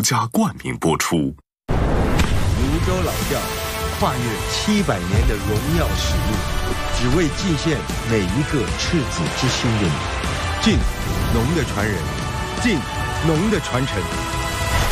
家冠名播出。 泸州老窖跨越700年的荣耀使命，只为祭献每一个赤子之心的你。敬农的传人，敬农的传承。